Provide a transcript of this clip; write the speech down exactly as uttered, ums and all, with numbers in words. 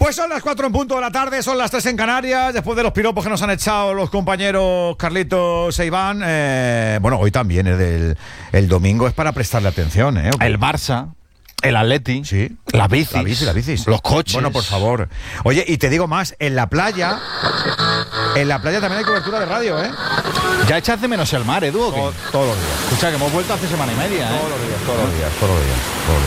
Pues son las cuatro en punto de la tarde, son las tres en Canarias, después de los piropos que nos han echado los compañeros Carlitos e Iván. Eh, bueno, hoy también es del el domingo, es para prestarle atención, ¿eh? El Barça, el Atleti, sí, la bici, la bici, la bici, los coches. Bueno, por favor. Oye, y te digo más, en la playa, en la playa también hay cobertura de radio, ¿eh? ¿Ya echas de menos el mar, Edu, o qué? Todo- todos los días. Escucha, que hemos vuelto hace semana y media, ¿eh? Todos los días, todos los días, todos los días. Todos los días.